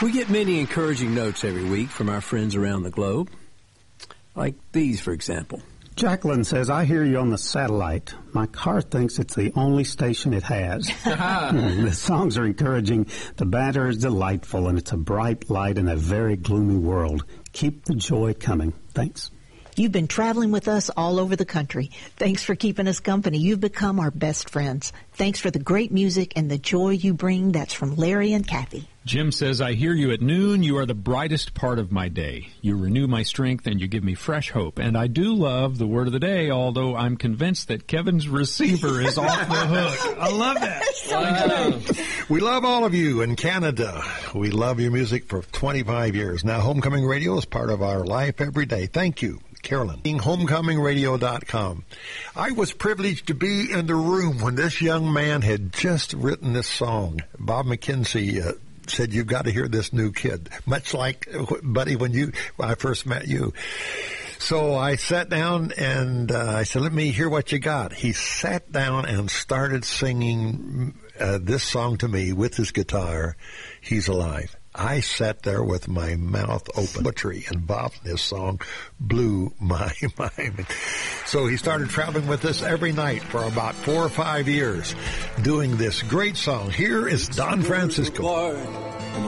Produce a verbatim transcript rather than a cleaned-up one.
We get many encouraging notes every week from our friends around the globe. Like these, for example. Jacqueline says, I hear you on the satellite. My car thinks it's the only station it has. The songs are encouraging. The banter is delightful, and it's a bright light in a very gloomy world. Keep the joy coming. Thanks. You've been traveling with us all over the country. Thanks for keeping us company. You've become our best friends. Thanks for the great music and the joy you bring. That's from Larry and Kathy. Jim says, I hear you at noon. You are the brightest part of my day. You renew my strength and you give me fresh hope. And I do love the word of the day, although I'm convinced that Kevin's receiver is off the hook. I love that. So good. We love all of you in Canada. We love your music for twenty-five years. Now, Homecoming Radio is part of our life every day. Thank you, Carolyn. homecoming radio dot com. I was privileged to be in the room when this young man had just written this song. Bob McKenzie uh, said, you've got to hear this new kid, much like, Buddy, when you when I first met you. So I sat down and uh, I said, let me hear what you got. He sat down and started singing uh, this song to me with his guitar, He's Alive. I sat there with my mouth open. Butchery and Bob, this song blew my mind. So he started traveling with us every night for about four or five years, doing this great song. Here is Don Francisco.